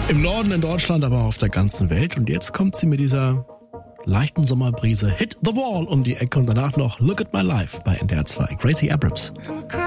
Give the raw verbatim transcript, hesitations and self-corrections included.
Im Norden in Deutschland, aber auch auf der ganzen Welt. Und jetzt kommt sie mit dieser leichten Sommerbrise Hit the Wall um die Ecke und danach noch Look at My Life bei N D R zwei. Gracie Abrams.